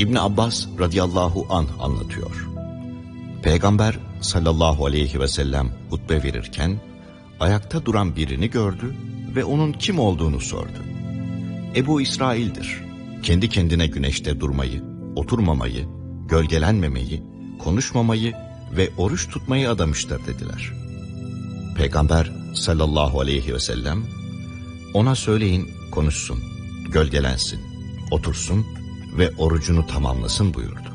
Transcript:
İbn Abbas radıyallahu anh anlatıyor. Peygamber sallallahu aleyhi ve sellem hutbe verirken ayakta duran birini gördü ve onun kim olduğunu sordu. Ebu İsrail'dir. Kendi kendine güneşte durmayı, oturmamayı, gölgelenmemeyi, konuşmamayı ve oruç tutmayı adamıştır dediler. Peygamber sallallahu aleyhi ve sellem ona söyleyin konuşsun, gölgelensin, otursun ve orucunu tamamlasın buyurdu.